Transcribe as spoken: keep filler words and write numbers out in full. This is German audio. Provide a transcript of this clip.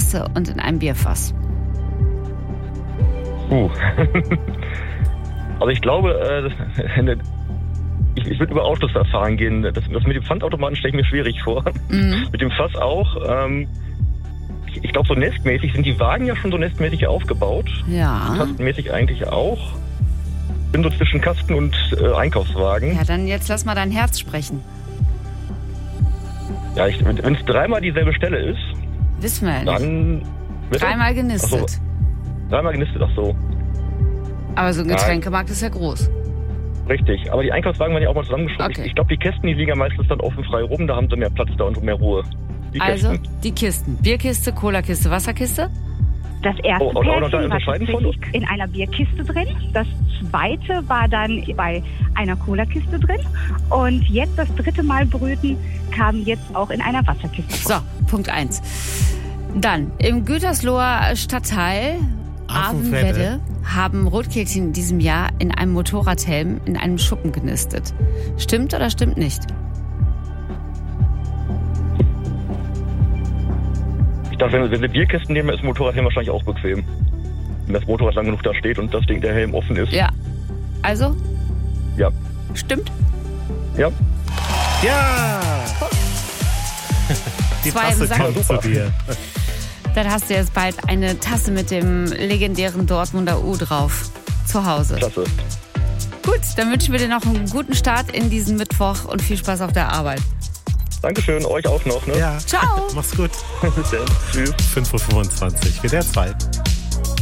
Tasse und in einem Bierfass? Uh. Also ich glaube, äh, ich, ich würde über Ausschlussverfahren gehen. Das, das mit dem Pfandautomaten stelle ich mir schwierig vor. Mhm. Mit dem Fass auch. Ähm, ich ich glaube, so nestmäßig sind die Wagen ja schon so nestmäßig aufgebaut. Ja. Kastenmäßig eigentlich auch. Bin so zwischen Kasten und äh, Einkaufswagen. Ja, dann jetzt lass mal dein Herz sprechen. Ja, wenn es dreimal dieselbe Stelle ist, wissen wir ja nicht. Dann... Bitte? Dreimal genistet. Ach so. Dreimal genistet, ach so. Aber so ein Getränkemarkt ist ja groß. Richtig, aber die Einkaufswagen waren ja auch mal zusammengeschoben. Okay. Ich, ich glaube, die Kästen, die liegen ja meistens dann offen frei rum, da haben sie mehr Platz da und mehr Ruhe. Die also, Kästen. die Kisten. Bierkiste, Cola-Kiste, Wasserkiste? Das erste Oh, oder- oder da Pärchen war unterscheiden von? tatsächlich in einer Bierkiste drin. Das zweite war dann bei einer Cola-Kiste drin. Und jetzt das dritte Mal brüten kam jetzt auch in einer Wasserkiste vor. So, Punkt eins. Dann, im Gütersloher Stadtteil Avenwedde haben Rotkehlchen in diesem Jahr in einem Motorradhelm in einem Schuppen genistet. Stimmt oder stimmt nicht? Ich dachte, wenn, wenn sie Bierkästen nehmen, ist das Motorradhelm wahrscheinlich auch bequem. Wenn das Motorrad lang genug da steht und das Ding, der Helm offen ist. Ja. Also? Ja. Stimmt? Ja. Ja! Die Zwei Tasse Sachen. kommt zu dir. Dann hast du jetzt bald eine Tasse mit dem legendären Dortmunder U drauf zu Hause. Klasse. Gut, dann wünschen wir dir noch einen guten Start in diesen Mittwoch und viel Spaß auf der Arbeit. Dankeschön, euch auch noch. Ne? Ja. Ciao. Mach's gut. Bis dann. Tschüss. fünf Uhr fünfundzwanzig. W D R zwei.